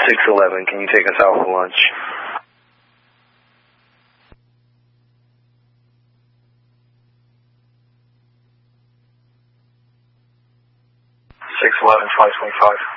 611, can you take us out for lunch? $611, 525.